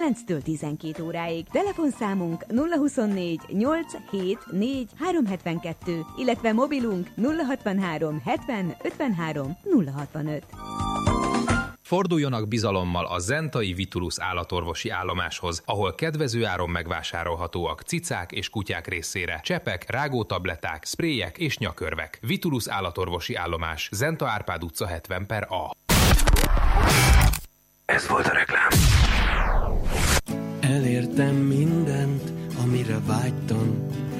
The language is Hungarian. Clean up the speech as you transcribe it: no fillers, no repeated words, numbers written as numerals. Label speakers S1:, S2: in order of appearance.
S1: 9-től 12 óráig. Telefonszámunk 024 874 372, illetve mobilunk 063 70 53 065.
S2: Forduljonak bizalommal a zentai Vitulus állatorvosi állomáshoz, ahol kedvező áron megvásárolhatóak cicák és kutyák részére csepek, rágótableták, spréjek és nyakörvek. Vitulus állatorvosi állomás, Zenta Árpád utca 70/A.
S3: Ez volt a reklám. Elértem mindent, amire vágytam.